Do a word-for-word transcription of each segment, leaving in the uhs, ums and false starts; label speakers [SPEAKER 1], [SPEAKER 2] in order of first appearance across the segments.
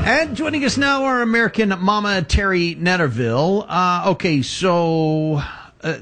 [SPEAKER 1] And joining us now, our American mama, Terry Netterville. Uh, okay, so uh,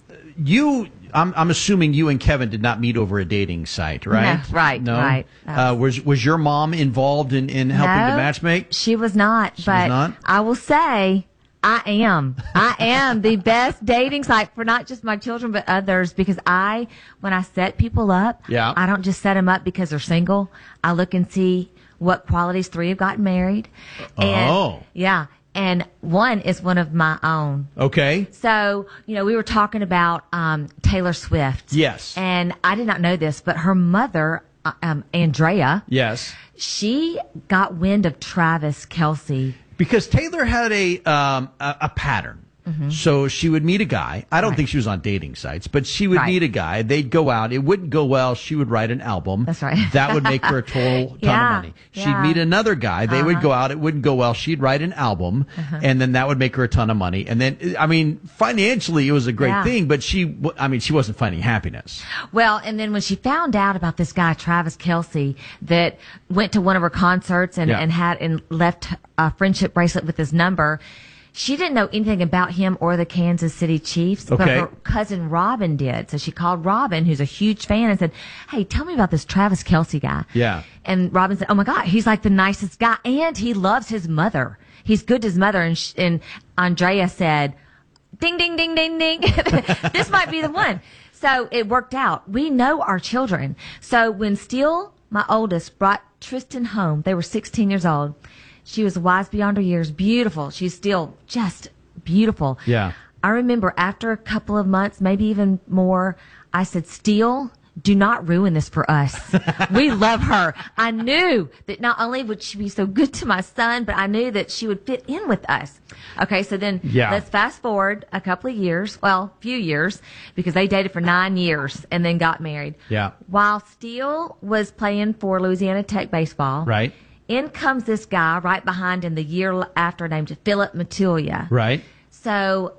[SPEAKER 1] you, I'm, I'm assuming you and Kevin did not meet over a dating site, right?
[SPEAKER 2] No, right,
[SPEAKER 1] no?
[SPEAKER 2] right.
[SPEAKER 1] Uh, was was your mom involved in, in helping
[SPEAKER 2] no,
[SPEAKER 1] to matchmake?
[SPEAKER 2] She was not,
[SPEAKER 1] She
[SPEAKER 2] but
[SPEAKER 1] was not?
[SPEAKER 2] I will say I am. I am the best dating site for not just my children, but others, because I, when I set people up,
[SPEAKER 1] Yeah.
[SPEAKER 2] I don't just set them up because they're single. I look and see what qualities three have gotten married. And,
[SPEAKER 1] Oh.
[SPEAKER 2] Yeah. And one is one of my own.
[SPEAKER 1] Okay.
[SPEAKER 2] So, you know, we were talking about um, Taylor Swift.
[SPEAKER 1] Yes.
[SPEAKER 2] And I did not know this, but her mother, uh, um, Andrea,
[SPEAKER 1] Yes.
[SPEAKER 2] she got wind of Travis Kelce.
[SPEAKER 1] Because Taylor had a um, a, a pattern. So she would meet a guy. I don't
[SPEAKER 2] Right.
[SPEAKER 1] think she was on dating sites, but she would
[SPEAKER 2] Right.
[SPEAKER 1] meet a guy. They'd go out. It wouldn't go well. She would write an album.
[SPEAKER 2] That's right.
[SPEAKER 1] That would make her a total ton
[SPEAKER 2] Yeah.
[SPEAKER 1] of money. She'd
[SPEAKER 2] Yeah.
[SPEAKER 1] meet another guy. They would go out. It wouldn't go well. She'd write an album, and then that would make her a ton of money. And then, I mean, financially, it was a great
[SPEAKER 2] Yeah.
[SPEAKER 1] thing, but she, w- I mean, she wasn't finding happiness.
[SPEAKER 2] Well, and then when she found out about this guy, Travis Kelce, that went to one of her concerts and,
[SPEAKER 1] Yeah.
[SPEAKER 2] and had and left a friendship bracelet with his number, she didn't know anything about him or the Kansas City Chiefs, but
[SPEAKER 1] Okay.
[SPEAKER 2] her cousin Robin did. So she called Robin, who's a huge fan, and said, "Hey, tell me about this Travis Kelce guy."
[SPEAKER 1] Yeah.
[SPEAKER 2] And Robin said, "Oh my God, he's like the nicest guy, and he loves his mother. He's good to his mother." And, sh- and Andrea said, "Ding, ding, ding, ding, ding. This might be the one." So it worked out. We know our children. So when Steele, my oldest, brought Tristan home, they were sixteen years old. She was wise beyond her years, beautiful. She's still just beautiful.
[SPEAKER 1] Yeah.
[SPEAKER 2] I remember after a couple of months, maybe even more, I said, "Steele, do not ruin this for us. We love her." I knew that not only would she be so good to my son, but I knew that she would fit in with us. Okay, so then
[SPEAKER 1] Yeah.
[SPEAKER 2] let's fast forward a couple of years, well, few years, because they dated for nine years and then got married.
[SPEAKER 1] Yeah.
[SPEAKER 2] While Steele was playing for Louisiana Tech baseball,
[SPEAKER 1] Right.
[SPEAKER 2] in comes this guy right behind him the year after named Philip Matulia.
[SPEAKER 1] Right.
[SPEAKER 2] So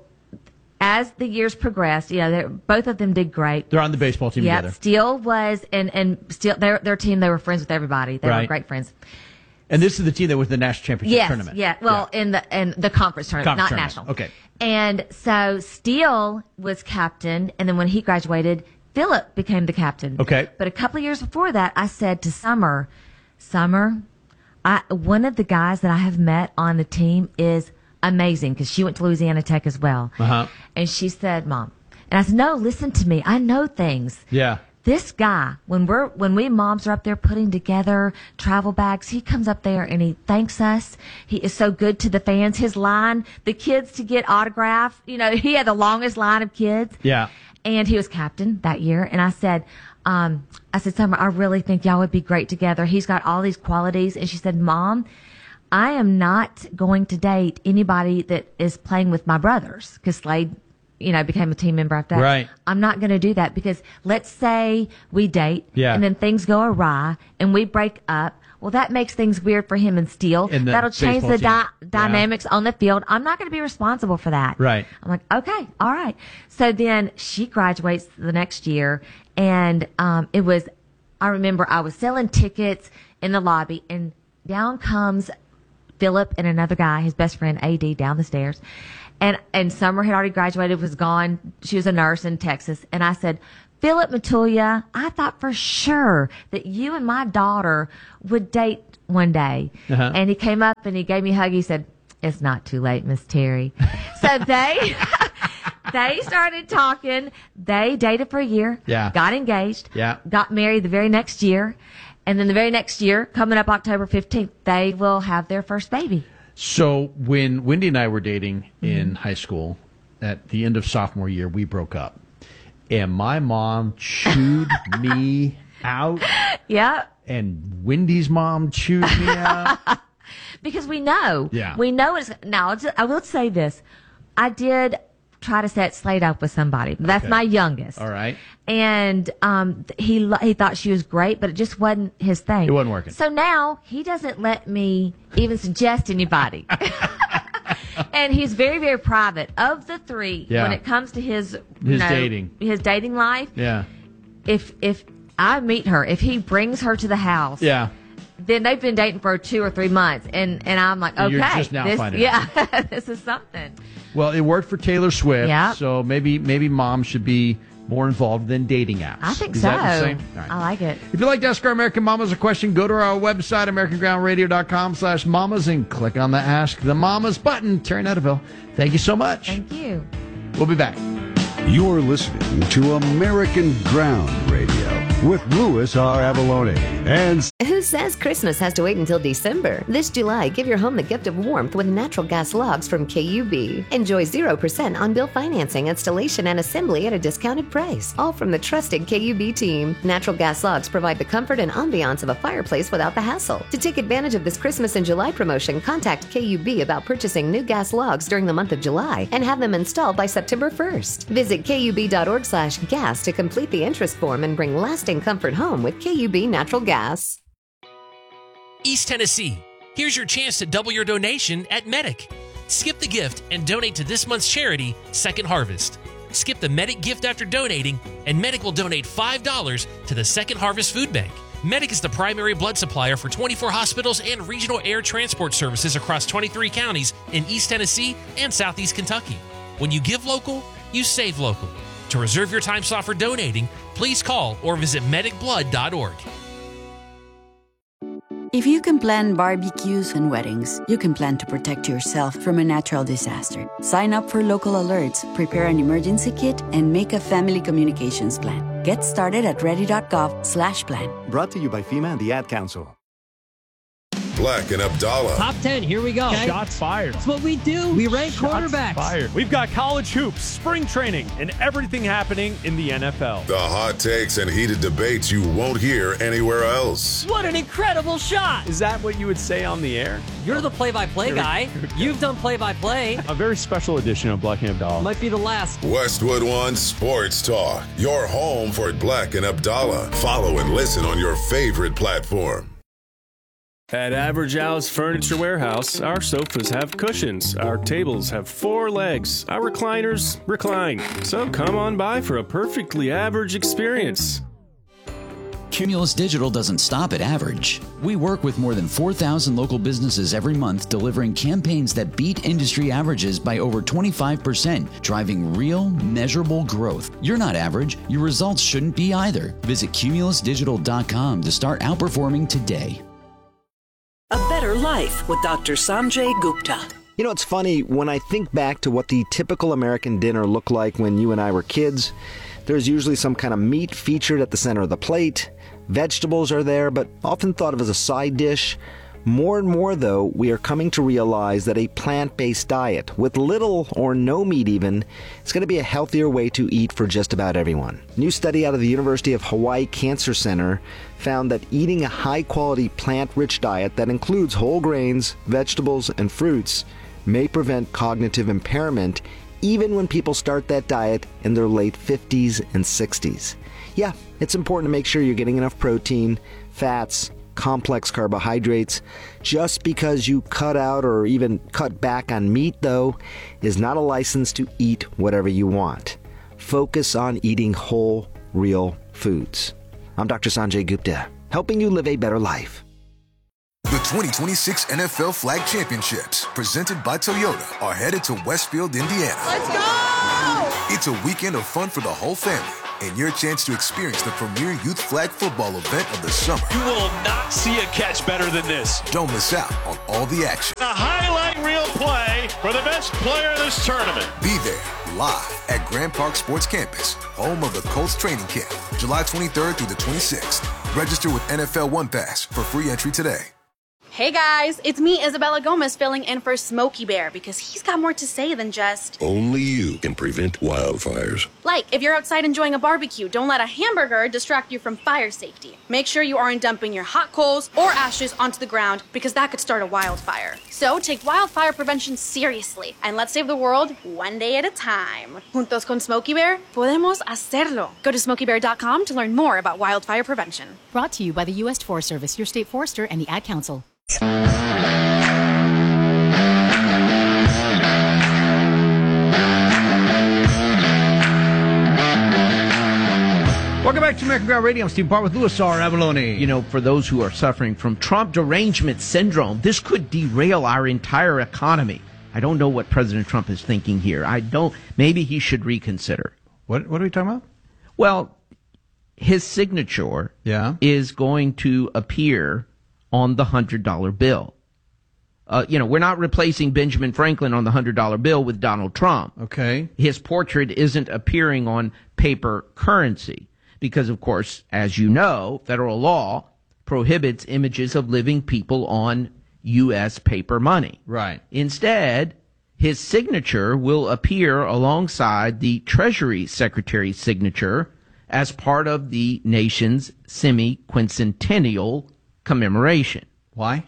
[SPEAKER 2] as the years progressed, you know, they're- both of them did great.
[SPEAKER 1] They're on the baseball team
[SPEAKER 2] Yeah,
[SPEAKER 1] together.
[SPEAKER 2] Steele was, and and Steele, their their team, they were friends with everybody. They were
[SPEAKER 1] Right.
[SPEAKER 2] great friends.
[SPEAKER 1] And this is the team that was the national championship
[SPEAKER 2] Yes,
[SPEAKER 1] tournament.
[SPEAKER 2] yeah. Well, in the in the conference tournament,
[SPEAKER 1] Conference
[SPEAKER 2] not
[SPEAKER 1] tournament.
[SPEAKER 2] national.
[SPEAKER 1] Okay.
[SPEAKER 2] And so Steele was captain, and then when he graduated, Philip became the captain.
[SPEAKER 1] Okay.
[SPEAKER 2] But a couple of years before that, I said to Summer, Summer, I, one of the guys that I have met on the team is amazing, because she went to Louisiana Tech as well.
[SPEAKER 1] Uh-huh.
[SPEAKER 2] And she said, "Mom," and I said, "No, listen to me. I know things."
[SPEAKER 1] Yeah.
[SPEAKER 2] This guy, when we're when we moms are up there putting together travel bags, he comes up there and he thanks us. He is so good to the fans. His line, the kids to get autograph, you know, he had the longest line of kids.
[SPEAKER 1] Yeah.
[SPEAKER 2] And he was captain that year. And I said, um, I said, "Summer, I really think y'all would be great together. He's got all these qualities." And she said, "Mom, I am not going to date anybody that is playing with my brothers," because Slade, you know, became a team member after that.
[SPEAKER 1] Right.
[SPEAKER 2] I'm not going to do that, because let's say we date
[SPEAKER 1] Yeah.
[SPEAKER 2] and then things go awry and we break up. Well, that makes things weird for him and Steele.
[SPEAKER 1] And the
[SPEAKER 2] That'll change
[SPEAKER 1] baseball
[SPEAKER 2] the di-
[SPEAKER 1] team.
[SPEAKER 2] dynamics on the field. I'm not going to be responsible for that.
[SPEAKER 1] Right.
[SPEAKER 2] I'm like, okay, all right. So then she graduates the next year, and um, it was, I remember I was selling tickets in the lobby, and down comes Philip and another guy, his best friend, A D, down the stairs. And, and Summer had already graduated, was gone. She was a nurse in Texas. And I said, "Philip Matulia, I thought for sure that you and my daughter would date one day."
[SPEAKER 1] Uh-huh.
[SPEAKER 2] And he came up and he gave me a hug. He said, "It's not too late, Miss Terry." So they, they started talking. They dated for a year.
[SPEAKER 1] Yeah.
[SPEAKER 2] Got engaged.
[SPEAKER 1] Yeah.
[SPEAKER 2] Got married the very next year. And then the very next year, coming up October fifteenth, they will have their first baby.
[SPEAKER 1] So when Wendy and I were dating in
[SPEAKER 2] Mm-hmm.
[SPEAKER 1] high school, at the end of sophomore year, we broke up. And my mom chewed me out,
[SPEAKER 2] Yeah.
[SPEAKER 1] and Wendy's mom chewed me out.
[SPEAKER 2] Because we know.
[SPEAKER 1] Yeah.
[SPEAKER 2] We know it's, now, I'll just- I will say this. I did try to set Slade up with somebody. That's
[SPEAKER 1] Okay.
[SPEAKER 2] my youngest.
[SPEAKER 1] All right.
[SPEAKER 2] And um, he lo- he thought she was great, but it just wasn't his thing.
[SPEAKER 1] It wasn't working.
[SPEAKER 2] So now he doesn't let me even suggest anybody. And he's very, very private. Of the three,
[SPEAKER 1] Yeah.
[SPEAKER 2] when it comes to his you
[SPEAKER 1] His
[SPEAKER 2] know,
[SPEAKER 1] dating.
[SPEAKER 2] his dating life,
[SPEAKER 1] Yeah.
[SPEAKER 2] if if I meet her, if he brings her to the house,
[SPEAKER 1] Yeah.
[SPEAKER 2] then they've been dating for two or three months, and, and I'm like, okay,
[SPEAKER 1] You're just now
[SPEAKER 2] this,
[SPEAKER 1] finding
[SPEAKER 2] yeah, this is something.
[SPEAKER 1] Well, it worked for Taylor Swift,
[SPEAKER 2] Yep.
[SPEAKER 1] so maybe maybe mom should be more involved than dating apps.
[SPEAKER 2] I think
[SPEAKER 1] Is
[SPEAKER 2] so.
[SPEAKER 1] that the same? All right.
[SPEAKER 2] I like it.
[SPEAKER 1] If you'd like to ask our American Mamas a question, go to our website, american ground radio dot com slash mamas, and click on the Ask the Mamas button. Terry Netterville, thank you so much.
[SPEAKER 2] Thank you.
[SPEAKER 1] We'll be back.
[SPEAKER 3] You're listening to American Ground Radio with Louis R. Avalone and
[SPEAKER 4] Who says Christmas has to wait until December? This July, give your home the gift of warmth with natural gas logs from K U B. Enjoy zero percent on-bill financing, installation, and assembly at a discounted price. All from the trusted K U B team. Natural gas logs provide the comfort and ambiance of a fireplace without the hassle. To take advantage of this Christmas and July promotion, contact K U B about purchasing new gas logs during the month of July and have them installed by September first. Visit kub.org slash gas to complete the interest form and bring lasting comfort home with K U B Natural Gas.
[SPEAKER 5] East Tennessee, here's your chance to double your donation at Medic. Skip the gift and donate to this month's charity, Second Harvest. Skip the Medic gift after donating, and Medic will donate five dollars to the Second Harvest Food Bank. Medic is the primary blood supplier for twenty-four hospitals and regional air transport services across twenty-three counties in East Tennessee and Southeast Kentucky. When you give local, you save local. To reserve your time slot for donating, please call or visit medic blood dot org.
[SPEAKER 6] If you can plan barbecues and weddings, you can plan to protect yourself from a natural disaster. Sign up for local alerts, prepare an emergency kit, and make a family communications plan. Get started at ready.gov slash plan.
[SPEAKER 7] Brought to you by FEMA and the Ad Council.
[SPEAKER 8] Black and Abdallah.
[SPEAKER 9] Top ten, here we go.
[SPEAKER 10] Okay. Shots fired.
[SPEAKER 9] That's what we do. We rank
[SPEAKER 10] Shots
[SPEAKER 9] quarterbacks.
[SPEAKER 10] Fired. We've got college hoops, spring training, and everything happening in the N F L.
[SPEAKER 8] The hot takes and heated debates you won't hear anywhere else.
[SPEAKER 9] What an incredible shot.
[SPEAKER 10] Is that what you would say on the air?
[SPEAKER 9] You're the play-by-play guy. You've done play-by-play.
[SPEAKER 10] A very special edition of Black and Abdallah.
[SPEAKER 9] Might be the last.
[SPEAKER 8] Westwood One Sports Talk. Your home for Black and Abdallah. Follow and listen on your favorite platform.
[SPEAKER 11] At Average Al's Furniture Warehouse, our sofas have cushions, our tables have four legs, our recliners recline. So come on by for a perfectly average experience.
[SPEAKER 12] Cumulus Digital doesn't stop at average. We work with more than four thousand local businesses every month, delivering campaigns that beat industry averages by over twenty-five percent, driving real, measurable growth. You're not average. Your results shouldn't be either. Visit cumulus digital dot com to start outperforming today.
[SPEAKER 13] A Better Life with Doctor Sanjay Gupta.
[SPEAKER 14] You know, it's funny, when I think back to what the typical American dinner looked like when you and I were kids, there's usually some kind of meat featured at the center of the plate. Vegetables are there, but often thought of as a side dish. More and more, though, we are coming to realize that a plant-based diet, with little or no meat even, is going to be a healthier way to eat for just about everyone. A new study out of the University of Hawaii Cancer Center found that eating a high-quality plant-rich diet that includes whole grains, vegetables, and fruits may prevent cognitive impairment even when people start that diet in their late fifties and sixties. Yeah, it's important to make sure you're getting enough protein, fats, complex carbohydrates. Just because you cut out or even cut back on meat, though, is not a license to eat whatever you want. Focus on eating whole, real foods. I'm Doctor Sanjay Gupta, helping you live a better life.
[SPEAKER 15] The twenty twenty-six N F L Flag Championships, presented by Toyota, are headed to Westfield, Indiana.
[SPEAKER 16] Let's go!
[SPEAKER 15] It's a weekend of fun for the whole family, and your chance to experience the premier youth flag football event of the summer.
[SPEAKER 17] You will not see a catch better than this.
[SPEAKER 15] Don't miss out on all the action.
[SPEAKER 17] A highlight reel play for the best player in this tournament.
[SPEAKER 15] Be there live at Grand Park Sports Campus, home of the Colts training camp, July twenty-third through the twenty-sixth. Register with N F L One Pass for free entry today.
[SPEAKER 18] Hey guys, it's me, Isabella Gomez, filling in for Smokey Bear because he's got more to say than just...
[SPEAKER 19] Only you can prevent wildfires.
[SPEAKER 18] Like, if you're outside enjoying a barbecue, don't let a hamburger distract you from fire safety. Make sure you aren't dumping your hot coals or ashes onto the ground because that could start a wildfire. So take wildfire prevention seriously and let's save the world one day at a time. Juntos con Smokey Bear, podemos hacerlo. Go to smokey bear dot com to learn more about wildfire prevention.
[SPEAKER 20] Brought to you by the U S Forest Service, your state forester, and the Ad Council.
[SPEAKER 1] Welcome Welcome back to American Ground Radio. I'm Steve Part with Louis R. Avalone.
[SPEAKER 16] You know, for those who are suffering from Trump derangement syndrome, this could derail our entire economy. I don't know what President Trump is thinking here. I don't. Maybe he should reconsider.
[SPEAKER 1] What What are we talking about?
[SPEAKER 16] Well, his signature
[SPEAKER 1] yeah.
[SPEAKER 16] is going to appear on the one hundred dollar bill. Uh, you know, we're not replacing Benjamin Franklin on the one hundred dollar bill with Donald Trump.
[SPEAKER 1] Okay.
[SPEAKER 16] His portrait isn't appearing on paper currency because, of course, as you know, federal law prohibits images of living people on U S paper money.
[SPEAKER 1] Right.
[SPEAKER 16] Instead, his signature will appear alongside the Treasury Secretary's signature as part of the nation's semi-quincentennial commemoration.
[SPEAKER 1] Why?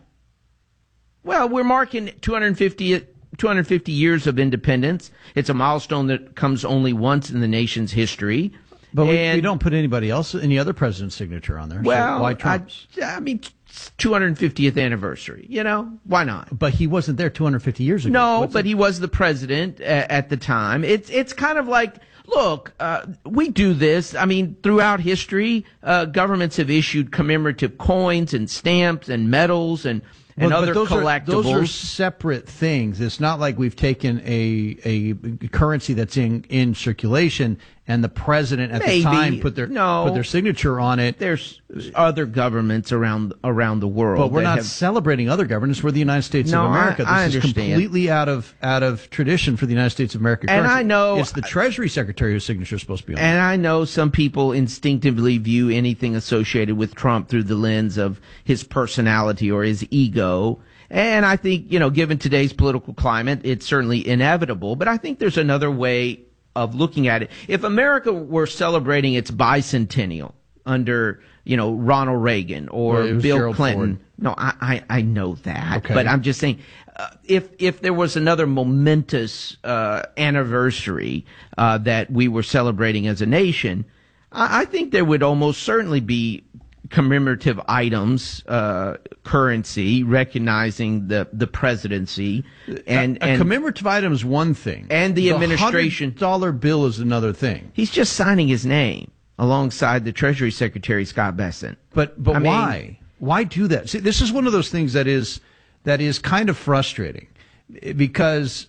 [SPEAKER 16] Well, we're marking two hundred fifty, two hundred fifty years of independence. It's a milestone that comes only once in the nation's history.
[SPEAKER 1] But we,
[SPEAKER 16] And-
[SPEAKER 1] we don't put anybody else, any other president's signature on there.
[SPEAKER 16] Well,
[SPEAKER 1] so why
[SPEAKER 16] I,
[SPEAKER 1] Trump's?
[SPEAKER 16] I mean, it's two hundred fiftieth anniversary. You know, why not?
[SPEAKER 1] But he wasn't there two hundred fifty years ago.
[SPEAKER 16] No,
[SPEAKER 1] What's
[SPEAKER 16] but
[SPEAKER 1] it?
[SPEAKER 16] he was the president a- at the time. It's it's kind of like, look, uh, we do this. I mean, throughout history, uh, governments have issued commemorative coins and stamps and medals and and
[SPEAKER 1] Well, but
[SPEAKER 16] other
[SPEAKER 1] those
[SPEAKER 16] collectibles.
[SPEAKER 1] Are, those are separate things. It's not like we've taken a a currency that's in, in circulation and the president at
[SPEAKER 16] Maybe.
[SPEAKER 1] the time put their
[SPEAKER 16] No.
[SPEAKER 1] put their signature on it.
[SPEAKER 16] There's other governments around around the world,
[SPEAKER 1] But we're
[SPEAKER 16] that
[SPEAKER 1] not
[SPEAKER 16] have-
[SPEAKER 1] celebrating other governments. We're the United States
[SPEAKER 16] No,
[SPEAKER 1] of America.
[SPEAKER 16] I- I
[SPEAKER 1] this is
[SPEAKER 16] understand.
[SPEAKER 1] completely out of out of tradition for the United States of America.
[SPEAKER 16] And
[SPEAKER 1] currency.
[SPEAKER 16] I know-
[SPEAKER 1] it's the Treasury Secretary whose signature is supposed to be on it.
[SPEAKER 16] And I know some people instinctively view anything associated with Trump through the lens of his personality or his ego. And I think, you know, given today's political climate, it's certainly inevitable. But I think there's another way of looking at it. If America were celebrating its bicentennial under, you know, Ronald Reagan or
[SPEAKER 1] Well, it was
[SPEAKER 16] Bill
[SPEAKER 1] Gerald
[SPEAKER 16] Clinton.
[SPEAKER 1] Ford.
[SPEAKER 16] No, I, I, I know that.
[SPEAKER 1] Okay.
[SPEAKER 16] But I'm just saying, uh, if if there was another momentous uh, anniversary uh, that we were celebrating as a nation, I, I think there would almost certainly be commemorative items, uh, currency, recognizing the, the presidency. And,
[SPEAKER 1] a, a
[SPEAKER 16] and
[SPEAKER 1] commemorative item is one thing,
[SPEAKER 16] and the administration.
[SPEAKER 1] one hundred dollar bill is another thing.
[SPEAKER 16] He's just signing his name alongside the Treasury Secretary, Scott Bessent.
[SPEAKER 1] But but
[SPEAKER 16] I mean-
[SPEAKER 1] why? Why do that? See, this is one of those things that is that is kind of frustrating because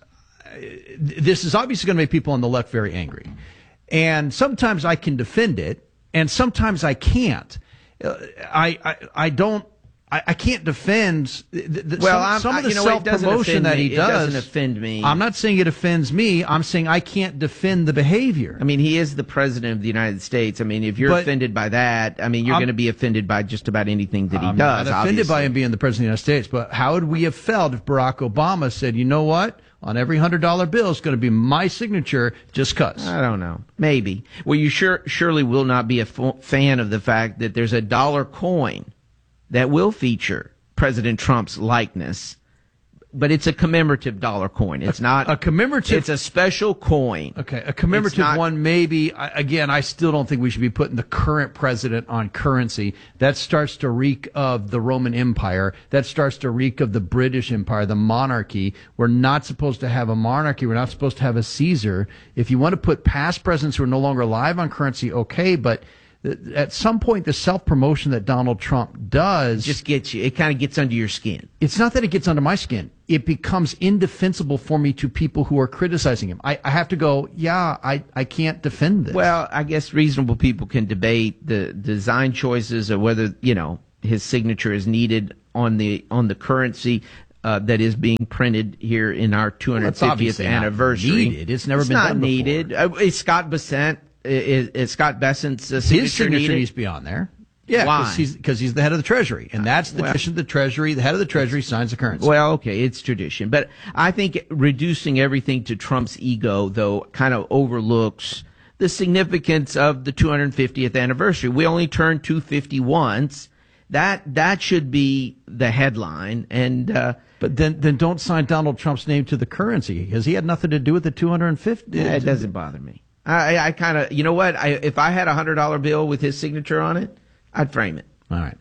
[SPEAKER 1] this is obviously going to make people on the left very angry. And sometimes I can defend it, and sometimes I can't. Uh, I, I I don't. I, I can't defend the, the,
[SPEAKER 16] Well,
[SPEAKER 1] some,
[SPEAKER 16] I'm-
[SPEAKER 1] some of
[SPEAKER 16] I-
[SPEAKER 1] the
[SPEAKER 16] you know what, it doesn't
[SPEAKER 1] self-promotion
[SPEAKER 16] offend
[SPEAKER 1] that
[SPEAKER 16] me.
[SPEAKER 1] he
[SPEAKER 16] It
[SPEAKER 1] does.
[SPEAKER 16] doesn't offend me.
[SPEAKER 1] I'm not saying it offends me. I'm saying I can't defend the behavior.
[SPEAKER 16] I mean, he is the president of the United States. I mean, if you're
[SPEAKER 1] But-
[SPEAKER 16] offended by that, I mean, you're
[SPEAKER 1] I'm-
[SPEAKER 16] going to be offended by just about anything that he
[SPEAKER 1] I'm
[SPEAKER 16] does.
[SPEAKER 1] not offended by
[SPEAKER 16] obviously.
[SPEAKER 1] him being the president of the United States, but how would we have felt if Barack Obama said, you know what, on every one hundred dollar bill is going to be my signature just because?
[SPEAKER 16] I don't know. Maybe. Well, you sure surely will not be a f- fan of the fact that there's a dollar coin that will feature President Trump's likeness, but it's a commemorative dollar coin. It's not
[SPEAKER 1] a commemorative.
[SPEAKER 16] It's a special coin.
[SPEAKER 1] Okay, a commemorative
[SPEAKER 16] It's not-
[SPEAKER 1] one, maybe. I, again, I still don't think we should be putting the current president on currency. That starts to reek of the Roman Empire. That starts to reek of the British Empire, the monarchy. We're not supposed to have a monarchy. We're not supposed to have a Caesar. If you want to put past presidents who are no longer alive on currency, okay, but at some point, the self-promotion that Donald Trump does
[SPEAKER 16] just gets you. It kind of gets under your skin.
[SPEAKER 1] It's not that it gets under my skin. It becomes indefensible for me to people who are criticizing him. I, I have to go, yeah, I, I can't defend this.
[SPEAKER 16] Well, I guess reasonable people can debate the design choices or whether, you know, his signature is needed on the on the currency uh, that is being printed here in our two hundred fiftieth
[SPEAKER 1] Well, it's obviously not
[SPEAKER 16] anniversary.
[SPEAKER 1] needed. It's never been
[SPEAKER 16] not
[SPEAKER 1] done before.
[SPEAKER 16] needed. Uh, is Scott Bessent is, is Scott Bessent's uh, signature
[SPEAKER 1] His signature
[SPEAKER 16] needed?
[SPEAKER 1] needs to be on there. Yeah,
[SPEAKER 16] Why?
[SPEAKER 1] because he's, 'cause he's the head of the Treasury, and that's the
[SPEAKER 16] Well-
[SPEAKER 1] tradition of the Treasury. The head of the Treasury signs the currency.
[SPEAKER 16] Well, okay, it's tradition. But I think reducing everything to Trump's ego, though, kind of overlooks the significance of the two hundred fiftieth anniversary. We only turned two hundred fifty once. That that should be the headline. And uh,
[SPEAKER 1] But then, then don't sign Donald Trump's name to the currency, because he had nothing to do with the two hundred fifty.
[SPEAKER 16] yeah, it doesn't bother me. I, I kind of, you know what? I, if I had a hundred dollar bill with his signature on it, I'd frame it.
[SPEAKER 1] All right,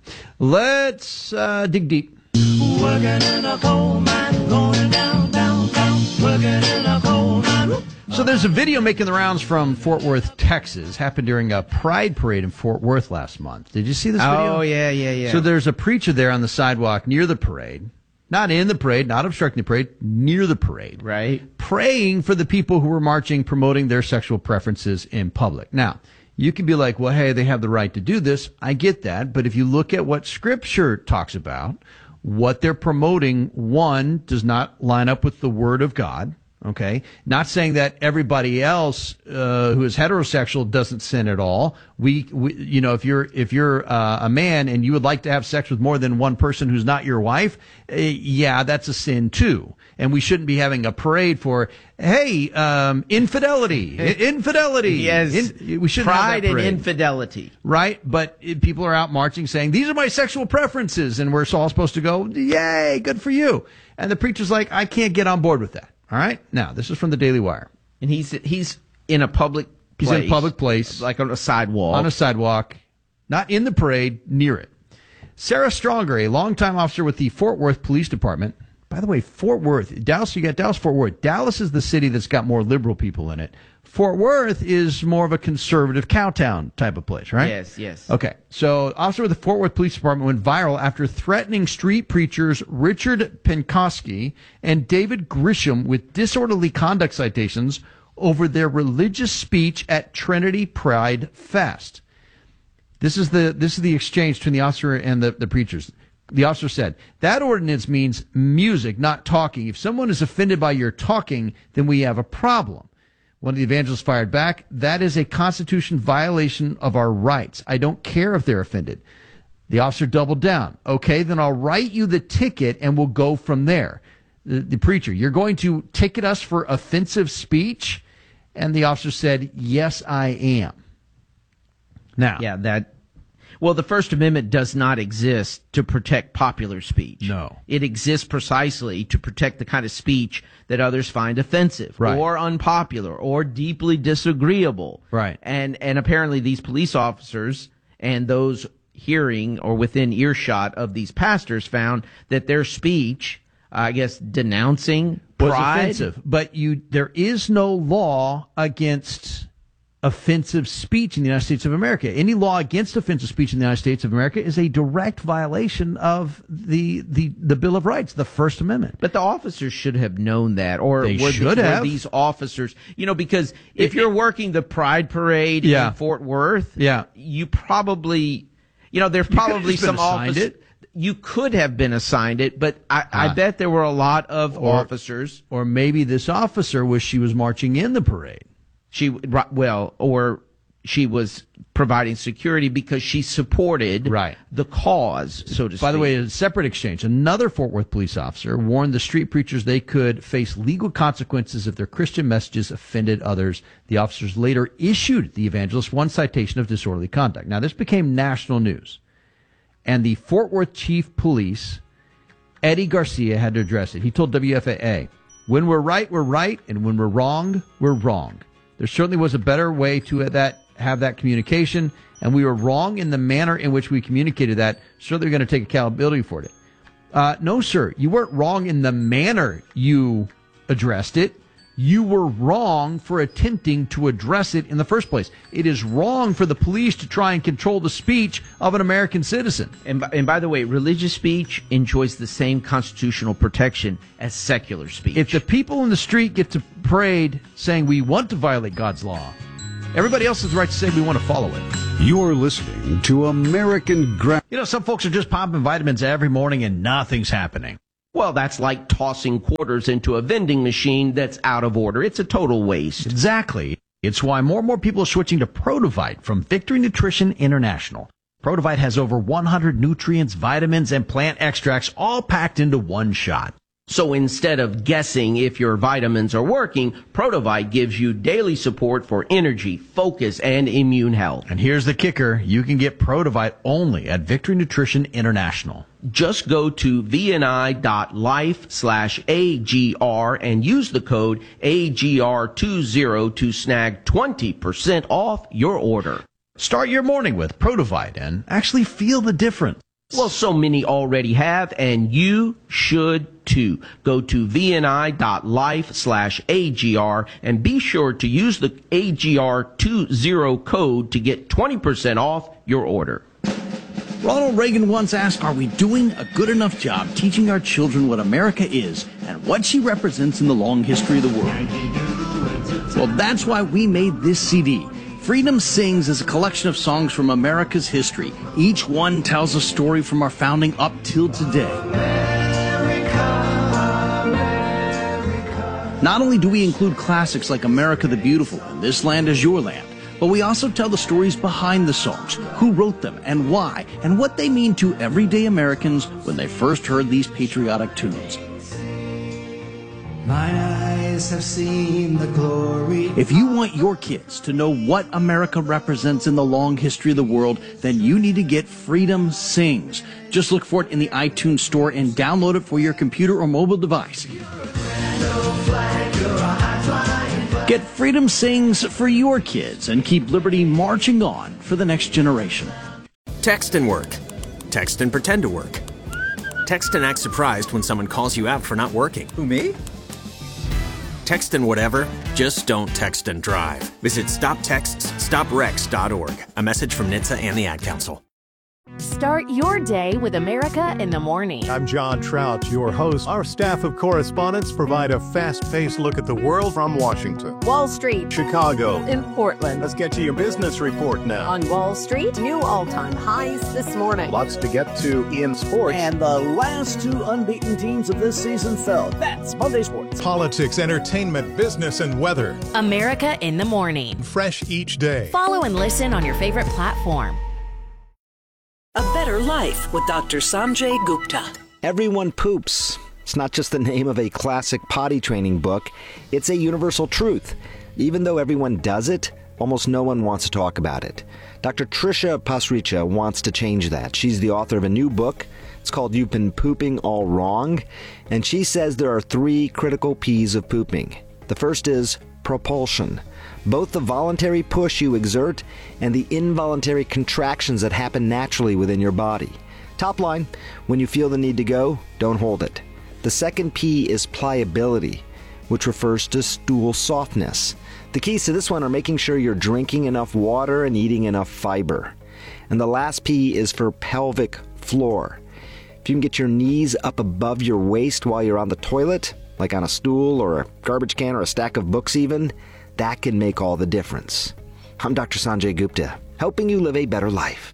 [SPEAKER 1] let's uh, dig deep.
[SPEAKER 21] Working in a coal mine, going down, down, down. Working in a coal mine.
[SPEAKER 1] So there's a video making the rounds from Fort Worth, Texas. Happened during a Pride parade in Fort Worth last month. Did you see this video?
[SPEAKER 16] Oh, yeah, yeah, yeah.
[SPEAKER 1] So there's a preacher there on the sidewalk near the parade. Not in the parade, not obstructing the parade, near the parade.
[SPEAKER 16] Right.
[SPEAKER 1] Praying for the people who were marching, promoting their sexual preferences in public. Now, you can be like, well, hey, they have the right to do this. I get that. But if you look at what Scripture talks about, what they're promoting, one, does not line up with the Word of God. Okay, not saying that everybody else uh, who is heterosexual doesn't sin at all. We, we you know, if you're if you're uh, a man and you would like to have sex with more than one person who's not your wife, uh, yeah, that's a sin too. And we shouldn't be having a parade for, hey, um, infidelity, I- infidelity.
[SPEAKER 16] Yes,
[SPEAKER 1] In, we shouldn't
[SPEAKER 16] pride
[SPEAKER 1] have that parade.
[SPEAKER 16] and infidelity,
[SPEAKER 1] right? But uh, people are out marching saying these are my sexual preferences, and we're all supposed to go, yay, good for you. And the preacher's like, I can't get on board with that. All right. Now, this is from the Daily Wire.
[SPEAKER 16] And he's he's in a public place.
[SPEAKER 1] He's in a public place.
[SPEAKER 16] Like on a sidewalk.
[SPEAKER 1] On a sidewalk. Not in the parade, near it. Sarah Stronger, a longtime officer with the Fort Worth Police Department. By the way, Fort Worth, Dallas, you got Dallas, Fort Worth. Dallas is the city that's got more liberal people in it. Fort Worth is more of a conservative cowtown type of place, right?
[SPEAKER 16] Yes, yes.
[SPEAKER 1] Okay. So, officer with the Fort Worth Police Department went viral after threatening street preachers Richard Penkoski and David Grisham with disorderly conduct citations over their religious speech at Trinity Pride Fest. This is the this is the exchange between the officer and the, the preachers. The officer said, that ordinance means music, not talking. If someone is offended by your talking, then we have a problem. One of the evangelists fired back, that is a Constitution violation of our rights. I don't care if they're offended. The officer doubled down. Okay, then I'll write you the ticket and we'll go from there. The, the preacher, you're going to ticket us for offensive speech? And the officer said, yes, I am. Now,
[SPEAKER 16] yeah, that. Well, the First Amendment does not exist to protect popular speech.
[SPEAKER 1] No.
[SPEAKER 16] It exists precisely to protect the kind of speech that others find offensive
[SPEAKER 1] right.
[SPEAKER 16] or unpopular or deeply disagreeable.
[SPEAKER 1] Right.
[SPEAKER 16] And and apparently these police officers and those hearing or within earshot of these pastors found that their speech, I guess, denouncing
[SPEAKER 1] was
[SPEAKER 16] pride,
[SPEAKER 1] offensive. But you, there is no law against offensive speech in the United States of America. Any law against offensive speech in the United States of America is a direct violation of the the, the Bill of Rights, the First Amendment.
[SPEAKER 16] But the officers should have known that, or
[SPEAKER 1] they
[SPEAKER 16] were,
[SPEAKER 1] should
[SPEAKER 16] the,
[SPEAKER 1] have.
[SPEAKER 16] were these officers, you know, because if it, you're working the Pride Parade
[SPEAKER 1] yeah.
[SPEAKER 16] in Fort Worth,
[SPEAKER 1] yeah.
[SPEAKER 16] you probably, you know, there's probably some officers. You could have been assigned it, but I, uh, I bet there were a lot of
[SPEAKER 1] or,
[SPEAKER 16] officers.
[SPEAKER 1] Or maybe this officer was she was marching in the parade.
[SPEAKER 16] She well, or she was providing security because she supported
[SPEAKER 1] right.
[SPEAKER 16] the cause, so to
[SPEAKER 1] By
[SPEAKER 16] speak.
[SPEAKER 1] the way, a separate exchange. Another Fort Worth police officer warned the street preachers they could face legal consequences if their Christian messages offended others. The officers later issued the evangelist one citation of disorderly conduct. Now, this became national news. And the Fort Worth chief police, Eddie Garcia, had to address it. He told W F A A, when we're right, we're right, and when we're wrong, we're wrong. There certainly was a better way to that have that communication, and we were wrong in the manner in which we communicated that. Certainly, we're going to take accountability for it. Uh, no, sir, you weren't wrong in the manner you addressed it. You were wrong for attempting to address it in the first place. It is wrong for the police to try and control the speech of an American citizen.
[SPEAKER 16] And by, and by the way, religious speech enjoys the same constitutional protection as secular speech.
[SPEAKER 1] If the people in the street get to parade saying we want to violate God's law, everybody else has the right to say we want to follow it.
[SPEAKER 3] You're listening to American Ground.
[SPEAKER 1] You know, some folks are just popping vitamins every morning and nothing's happening.
[SPEAKER 16] Well, that's like tossing quarters into a vending machine that's out of order. It's a total waste.
[SPEAKER 1] Exactly. It's why more and more people are switching to Protivite from Victory Nutrition International. Protivite has over one hundred nutrients, vitamins, and plant extracts all packed into one shot.
[SPEAKER 16] So instead of guessing if your vitamins are working, Protivite gives you daily support for energy, focus, and immune health.
[SPEAKER 1] And here's the kicker. You can get Protivite only at Victory Nutrition International.
[SPEAKER 16] Just go to vni.life slash AGR and use the code A G R twenty to snag twenty percent off your order.
[SPEAKER 1] Start your morning with Protivite and actually feel the difference.
[SPEAKER 16] Well, so many already have, and you should too. Go to vni.life slash AGR and be sure to use the A G R twenty code to get twenty percent off your order.
[SPEAKER 21] Ronald Reagan once asked, are we doing a good enough job teaching our children what America is and what she represents in the long history of the world? Well, that's why we made this C D. Freedom Sings is a collection of songs from America's history. Each one tells a story from our founding up till today. America, America. Not only do we include classics like America the Beautiful and This Land Is Your Land, but we also tell the stories behind the songs, who wrote them and why, and what they mean to everyday Americans when they first heard these patriotic tunes.
[SPEAKER 22] Mine eyes have seen the glory.
[SPEAKER 21] If you want your kids to know what America represents in the long history of the world, then you need to get Freedom Sings. Just look for it in the iTunes store and download it for your computer or mobile device. Get Freedom Sings for your kids and keep liberty marching on for the next generation.
[SPEAKER 23] Text and work. Text and pretend to work. Text and act surprised when someone calls you out for not working.
[SPEAKER 24] Who, me?
[SPEAKER 23] Text and whatever, just don't text and drive. Visit stop texts stop wrecks dot org. A message from N H T S A and the Ad Council.
[SPEAKER 25] Start your day with America in the Morning.
[SPEAKER 26] I'm John Trout, your host. Our staff of correspondents provide a fast-paced look at the world from Washington,
[SPEAKER 25] Wall Street,
[SPEAKER 26] Chicago,
[SPEAKER 25] in Portland.
[SPEAKER 26] Let's get to your business report now.
[SPEAKER 25] On Wall Street, new all-time highs this morning.
[SPEAKER 26] Lots to get to in sports.
[SPEAKER 21] And the last two unbeaten teams of this season fell. That's Monday Sports.
[SPEAKER 26] Politics, entertainment, business, and weather.
[SPEAKER 25] America in the Morning.
[SPEAKER 26] Fresh each day.
[SPEAKER 25] Follow and listen on your favorite platform.
[SPEAKER 13] A Better Life with Doctor Sanjay Gupta.
[SPEAKER 14] Everyone poops. It's not just the name of a classic potty training book. It's a universal truth. Even though everyone does it, almost no one wants to talk about it. Doctor Trisha Pasricha wants to change that. She's the author of a new book. It's called You've Been Pooping All Wrong. And she says there are three critical P's of pooping. The first is propulsion. Both the voluntary push you exert and the involuntary contractions that happen naturally within your body. Top line, when you feel the need to go, don't hold it. The second P is pliability, which refers to stool softness. The keys to this one are making sure you're drinking enough water and eating enough fiber. And the last P is for pelvic floor. If you can get your knees up above your waist while you're on the toilet, like on a stool or a garbage can or a stack of books even, that can make all the difference. I'm Doctor Sanjay Gupta, helping you live a better life.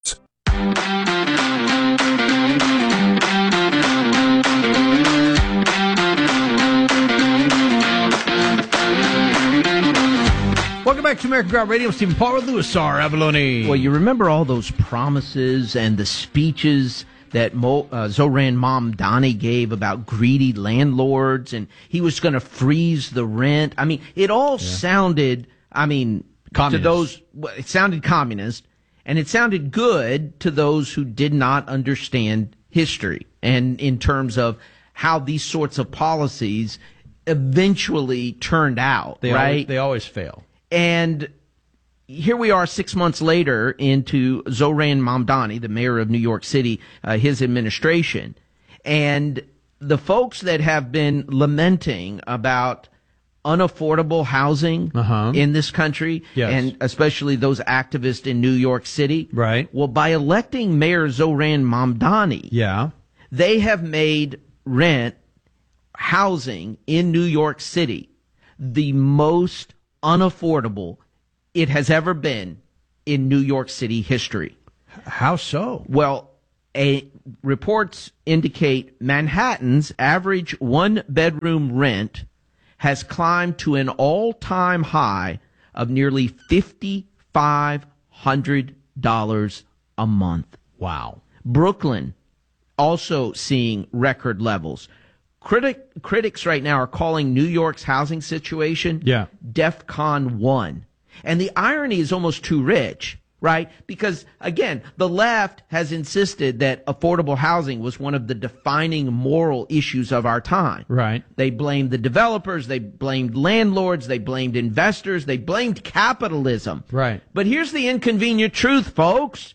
[SPEAKER 1] Welcome back to American Ground Radio. Stephen Paul, Louis R. Avalone.
[SPEAKER 16] Well, you remember all those promises and the speeches that Mo, uh, Zoran Mamdani gave about greedy landlords, and he was going to freeze the rent. I mean, it all yeah. sounded, I mean, communist. to those, well, it sounded communist, and it sounded good to those who did not understand history, and in terms of how these sorts of policies eventually turned out,
[SPEAKER 1] they
[SPEAKER 16] right?
[SPEAKER 1] Always, they always fail.
[SPEAKER 16] And here we are six months later into Zoran Mamdani, the mayor of New York City, uh, his administration. And the folks that have been lamenting about unaffordable housing uh-huh. in this country,
[SPEAKER 1] yes.
[SPEAKER 16] and especially those activists in New York City.
[SPEAKER 1] Right.
[SPEAKER 16] Well, by electing Mayor Zoran Mamdani,
[SPEAKER 1] yeah.
[SPEAKER 16] they have made rent housing in New York City the most unaffordable it has ever been in New York City history.
[SPEAKER 1] How so?
[SPEAKER 16] Well, a, reports indicate Manhattan's average one-bedroom rent has climbed to an all-time high of nearly five thousand five hundred dollars a month.
[SPEAKER 1] Wow.
[SPEAKER 16] Brooklyn also seeing record levels. Critic, critics right now are calling New York's housing situation
[SPEAKER 1] yeah.
[SPEAKER 16] DEFCON one. And the irony is almost too rich, right? Because, again, the left has insisted that affordable housing was one of the defining moral issues of our time.
[SPEAKER 1] Right.
[SPEAKER 16] They blamed the developers, they blamed landlords, they blamed investors, they blamed capitalism.
[SPEAKER 1] Right.
[SPEAKER 16] But here's the inconvenient truth, folks.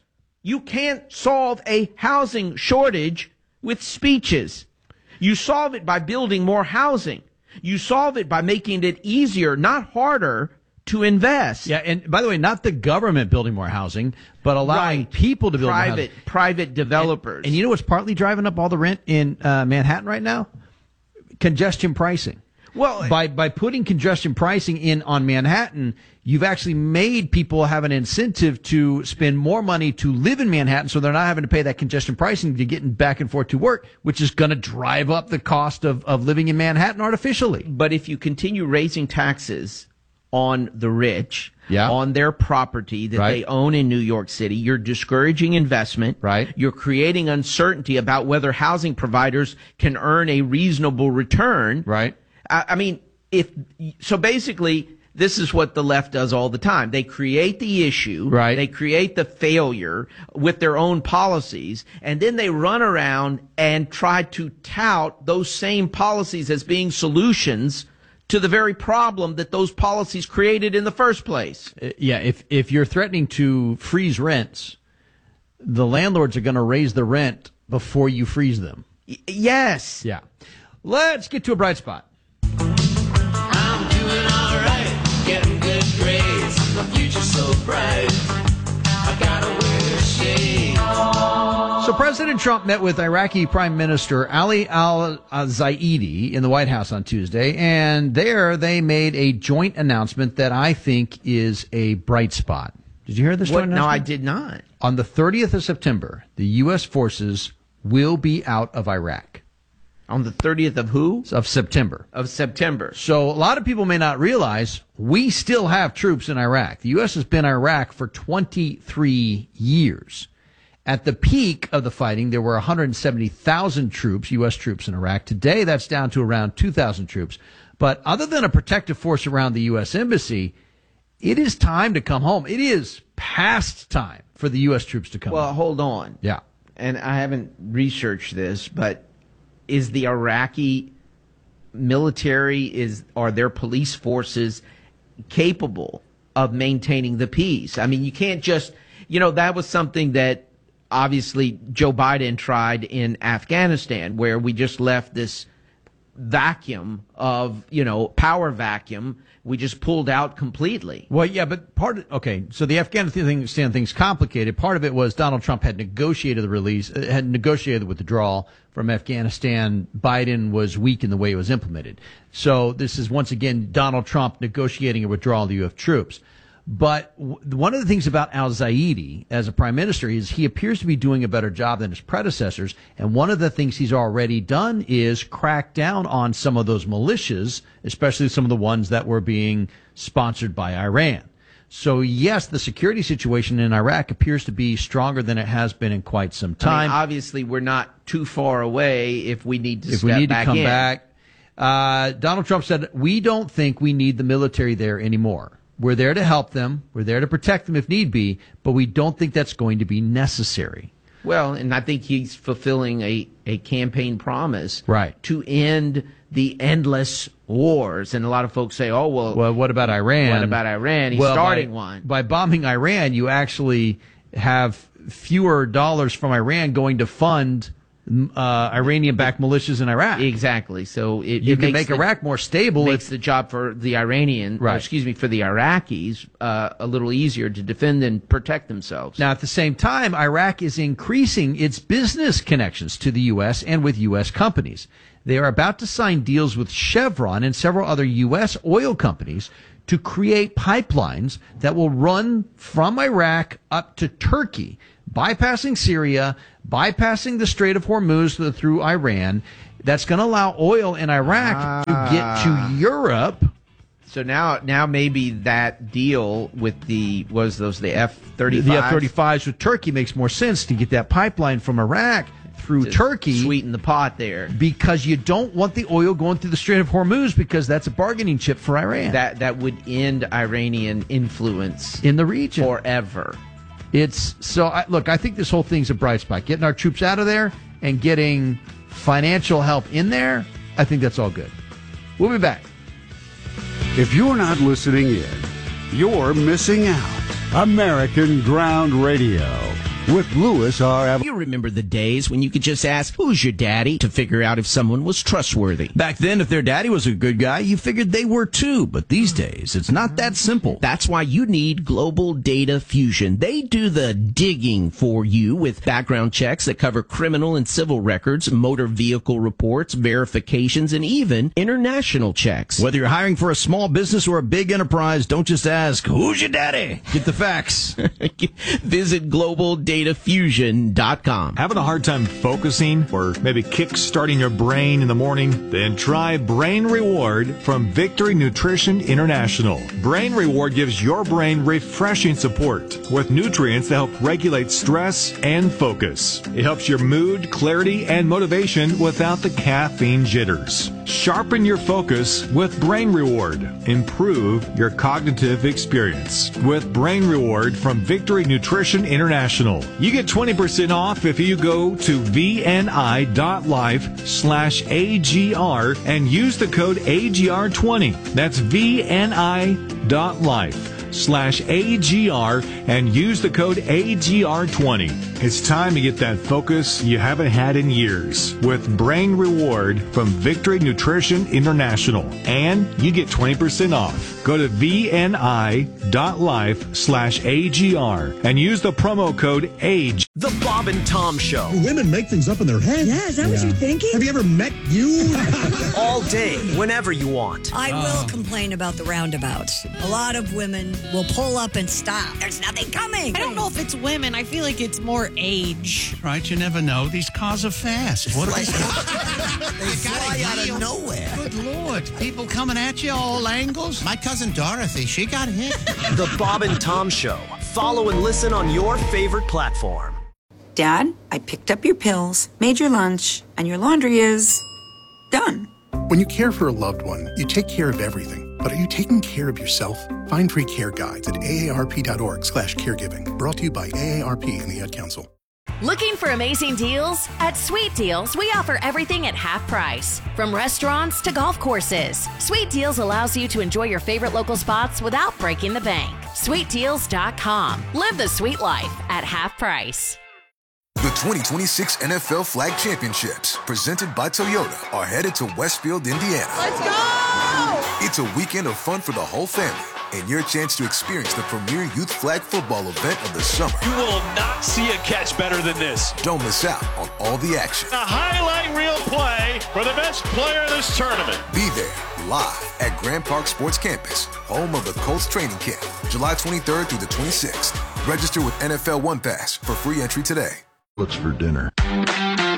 [SPEAKER 16] You can't solve a housing shortage with speeches. You solve it by building more housing. You solve it by making it easier, not harder, to invest.
[SPEAKER 1] Yeah, and by the way, not the government building more housing, but allowing
[SPEAKER 16] Right.
[SPEAKER 1] people to build more
[SPEAKER 16] Private,
[SPEAKER 1] housing.
[SPEAKER 16] private developers.
[SPEAKER 1] And, and you know what's partly driving up all the rent in uh, Manhattan right now? Congestion pricing.
[SPEAKER 16] Well,
[SPEAKER 1] by by putting congestion pricing in on Manhattan, you've actually made people have an incentive to spend more money to live in Manhattan, so they're not having to pay that congestion pricing to getting back and forth to work, which is going to drive up the cost of, of living in Manhattan artificially.
[SPEAKER 16] But if you continue raising taxes on the rich,
[SPEAKER 1] Yeah.
[SPEAKER 16] on their property that
[SPEAKER 1] Right.
[SPEAKER 16] they own in New York City, you're discouraging investment.
[SPEAKER 1] Right.
[SPEAKER 16] You're creating uncertainty about whether housing providers can earn a reasonable return.
[SPEAKER 1] Right.
[SPEAKER 16] I, I mean, if so, basically, this is what the left does all the time. They create the issue.
[SPEAKER 1] Right.
[SPEAKER 16] They create the failure with their own policies, and then they run around and try to tout those same policies as being solutions to the very problem that those policies created in the first place.
[SPEAKER 1] Uh, Yeah, if if you're threatening to freeze rents, the landlords are going to raise the rent before you freeze them.
[SPEAKER 16] Y- yes.
[SPEAKER 1] Yeah. Let's get to a bright spot.
[SPEAKER 22] I'm doing alright, getting good grades. My future's so bright. I gotta wear shades.
[SPEAKER 1] So President Trump met with Iraqi Prime Minister Ali al-Zaidi in the White House on Tuesday, and there they made a joint announcement that I think is a bright spot. Did you hear this
[SPEAKER 16] What?
[SPEAKER 1] joint
[SPEAKER 16] No, I
[SPEAKER 1] announcement?
[SPEAKER 16] did not.
[SPEAKER 1] On the thirtieth of September, the U S forces will be out of Iraq.
[SPEAKER 16] On the thirtieth of who?
[SPEAKER 1] Of September.
[SPEAKER 16] Of September.
[SPEAKER 1] So a lot of people may not realize we still have troops in Iraq. The U S has been in Iraq for twenty-three years. At the peak of the fighting, there were one hundred seventy thousand troops, U S troops in Iraq. Today, that's down to around two thousand troops. But other than a protective force around the U S embassy, it is time to come home. It is past time for the U S troops to come
[SPEAKER 16] Well,
[SPEAKER 1] home.
[SPEAKER 16] hold on.
[SPEAKER 1] Yeah.
[SPEAKER 16] And I haven't researched this, but is the Iraqi military, is are their police forces capable of maintaining the peace? I mean, you can't just, you know, that was something that obviously Joe Biden tried in Afghanistan, where we just left this vacuum of, you know, power vacuum. We just pulled out completely.
[SPEAKER 1] Well, yeah, but part of, okay, so the Afghanistan thing's complicated. Part of it was Donald Trump had negotiated the release, uh, had negotiated the withdrawal from Afghanistan. Biden was weak in the way it was implemented. So this is once again Donald Trump negotiating a withdrawal of the U S troops. But w- one of the things about al-Zaidi as a prime minister is he appears to be doing a better job than his predecessors. And one of the things he's already done is crack down on some of those militias, especially some of the ones that were being sponsored by Iran. So, yes, the security situation in Iraq appears to be stronger than it has been in quite some
[SPEAKER 16] I
[SPEAKER 1] time.
[SPEAKER 16] mean, obviously, we're not too far away if we need to
[SPEAKER 1] if
[SPEAKER 16] step
[SPEAKER 1] we need to
[SPEAKER 16] back
[SPEAKER 1] come
[SPEAKER 16] in.
[SPEAKER 1] back. Uh, Donald Trump said, we don't think we need the military there anymore. We're there to help them. We're there to protect them if need be, but we don't think that's going to be necessary.
[SPEAKER 16] Well, and I think he's fulfilling a, a campaign promise
[SPEAKER 1] Right.
[SPEAKER 16] to end the endless wars. And a lot of folks say, oh, well,
[SPEAKER 1] Well, what about Iran?
[SPEAKER 16] what about Iran? He's
[SPEAKER 1] Well,
[SPEAKER 16] starting
[SPEAKER 1] by,
[SPEAKER 16] one.
[SPEAKER 1] By bombing Iran, you actually have fewer dollars from Iran going to fund uh, Iranian-backed militias in Iraq.
[SPEAKER 16] Exactly. So it,
[SPEAKER 1] You
[SPEAKER 16] it
[SPEAKER 1] can
[SPEAKER 16] makes
[SPEAKER 1] make
[SPEAKER 16] the,
[SPEAKER 1] Iraq more stable.
[SPEAKER 16] makes
[SPEAKER 1] if,
[SPEAKER 16] the job for the Iranian, or
[SPEAKER 1] Right.
[SPEAKER 16] excuse me, for the Iraqis uh, a little easier to defend and protect themselves.
[SPEAKER 1] Now, at the same time, Iraq is increasing its business connections to the U S and with U S companies. They are about to sign deals with Chevron and several other U S oil companies to create pipelines that will run from Iraq up to Turkey, bypassing Syria, bypassing the Strait of Hormuz through Iran. That's going to allow oil in Iraq to get to Europe.
[SPEAKER 16] So now, now maybe that deal with the was those the F thirty-five,
[SPEAKER 1] The F thirty-fives with Turkey makes more sense to get that pipeline from Iraq through Turkey.
[SPEAKER 16] Sweeten the pot there.
[SPEAKER 1] Because you don't want the oil going through the Strait of Hormuz because that's a bargaining chip for Iran.
[SPEAKER 16] That that would end Iranian influence
[SPEAKER 1] in the region
[SPEAKER 16] forever.
[SPEAKER 1] It's so I, look, I think this whole thing's a bright spot. Getting our troops out of there and getting financial help in there, I think that's all good. We'll be back.
[SPEAKER 3] If you're not listening in, you're missing out. American Ground Radio. with Louis R. Avalone.
[SPEAKER 16] You remember the days when you could just ask, who's your daddy, to figure out if someone was trustworthy.
[SPEAKER 21] Back then, if their daddy was a good guy, you figured they were too. But these days, it's not that simple.
[SPEAKER 16] That's why you need Global Data Fusion. They do the digging for you with background checks that cover criminal and civil records, motor vehicle reports, verifications, and even international checks.
[SPEAKER 21] Whether you're hiring for a small business or a big enterprise, don't just ask, who's your daddy? Get the facts.
[SPEAKER 16] Visit global data fusion dot com.
[SPEAKER 10] Having a hard time focusing or maybe kick-starting your brain in the morning? Then try Brain Reward from Victory Nutrition International. Brain Reward gives your brain refreshing support with nutrients that help regulate stress and focus. It helps your mood, clarity, and motivation without the caffeine jitters. Sharpen your focus with Brain Reward. Improve your cognitive experience with Brain Reward from Victory Nutrition International. You get twenty percent off if you go to vni.life slash AGR and use the code A G R twenty. That's vni.life slash AGR and use the code A G R twenty. It's time to get that focus you haven't had in years with Brain Reward from Victory Nutrition International. And you get twenty percent off. Go to vni.life slash AGR and use the promo code AGE.
[SPEAKER 2] The Bob and Tom Show.
[SPEAKER 4] Women make things up in their head.
[SPEAKER 5] Yeah, is that what you're thinking?
[SPEAKER 4] Have you ever met you?
[SPEAKER 2] All day, whenever you want.
[SPEAKER 5] I will complain about the roundabouts. A lot of women will pull up and stop. There's nothing coming.
[SPEAKER 6] I don't know if it's women. I feel like it's more age.
[SPEAKER 4] Right, you never know. These cars are fast. What
[SPEAKER 5] Like-
[SPEAKER 4] they
[SPEAKER 5] fly out of nowhere.
[SPEAKER 4] Good Lord. People coming at you all angles. My cousin Dorothy, she got hit.
[SPEAKER 2] The Bob and Tom Show. Follow and listen on your favorite platform.
[SPEAKER 5] Dad, I picked up your pills, made your lunch, and your laundry is done.
[SPEAKER 7] When you care for a loved one, you take care of everything. But are you taking care of yourself? Find free care guides at aarp.org slash caregiving. Brought to you by A A R P and the Ad Council.
[SPEAKER 25] Looking for amazing deals? At Sweet Deals, we offer everything at half price. From restaurants to golf courses, Sweet Deals allows you to enjoy your favorite local spots without breaking the bank. sweet deals dot com. Live the sweet life at half price.
[SPEAKER 15] The twenty twenty-six N F L Flag Championships, presented by Toyota, are headed to Westfield, Indiana.
[SPEAKER 5] Let's go!
[SPEAKER 15] It's a weekend of fun for the whole family and your chance to experience the premier youth flag football event of the summer.
[SPEAKER 17] You will not see a catch better than this.
[SPEAKER 15] Don't miss out on all the action.
[SPEAKER 17] A highlight reel play for the best player of this tournament.
[SPEAKER 15] Be there live at Grand Park Sports Campus, home of the Colts training camp, July twenty-third through the twenty-sixth. Register with N F L One Pass for free entry today.
[SPEAKER 19] What's for dinner?